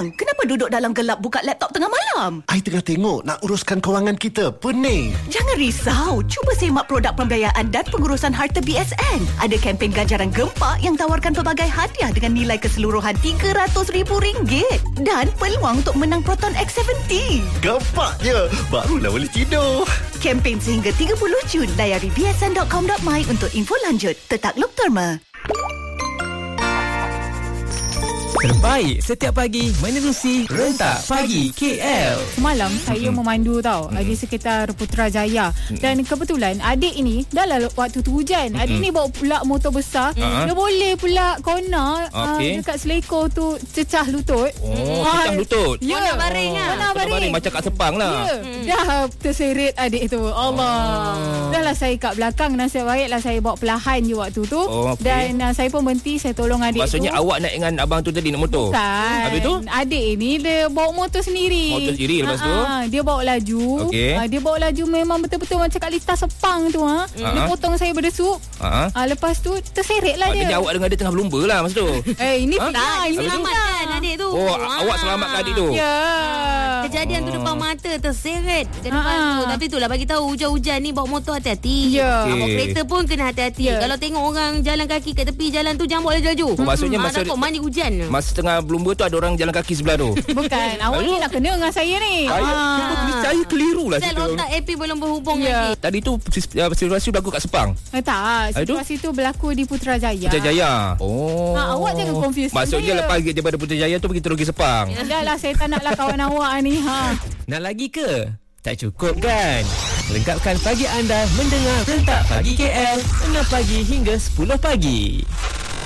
Abang, kenapa duduk dalam gelap buka laptop tengah malam? I tengah tengok nak uruskan kewangan kita. Pening. Jangan risau. Cuba semak produk pembiayaan dan pengurusan harta BSN. Ada kempen ganjaran gempak yang tawarkan pelbagai hadiah dengan nilai keseluruhan RM300,000 dan peluang untuk menang Proton X70. Gempaknya. Barulah boleh tidur. Kempen sehingga 30 Jun. Layari bsn.com.my untuk info lanjut. Tetak Lokterma. Terbaik setiap pagi menerusi Rentak Pagi KL. Semalam saya memandu tau di sekitar Putrajaya. Dan kebetulan adik ini dah lah waktu tu hujan. Adik ni bawa pula motor besar. Dia boleh pula corner dekat selekor tu cecah lutut. Cecah lutut. Ya. Nak baring lah. Nak baring. Macam kat Sepang lah. Dah terseret adik tu. Allah. Dah lah saya kat belakang. Nasib baiklah saya bawa perlahan je waktu tu. Dan saya pun berhenti. Saya tolong adik Maksudnya tu. awak naik dengan abang tu tadi naik motor? Bukan. Habis tu? Adik ni dia bawa motor sendiri. Motor sendiri lepas tu? Dia bawa laju. Dia bawa laju memang betul-betul macam kat litar Sepang tu. Dia potong saya berdesuk. Lepas tu terseret lah dia. Maknanya awak dengan dia tengah berlumba lah masa tu. Ini fitnah. Ini Selamatkan adik tu. Awak selamatkan adik tu? Ya. Kejadian tu depan mata terseret ke depan tu. Tapi itulah bagi tahu hujan-hujan ni bawa motor hati-hati. Ya. Bawa kereta pun kena hati-hati. Kalau tengok orang jalan kaki kat tepi jalan tu jangan bawa laju. Maksudnya masa takut mandi hujan. Masa tengah berlumba tu ada orang jalan kaki sebelah tu. Bukan. Awak ni nak kena dengan saya ni. Saya keliru lah. Sel otak AP belum berhubung Ya. lagi. Tadi tu situasi berlaku kat Sepang. Tak. Situasi tu berlaku di Putrajaya. Putrajaya. Awak jangan confuse Maksudnya saya. lepas daripada Putrajaya tu pergi terus ke Sepang. Dah lah saya tak naklah kawan awak ni. Nak lagi ke? Tak cukup kan? Lengkapkan pagi anda mendengar Rentak Pagi KL 6 pagi hingga 10 pagi.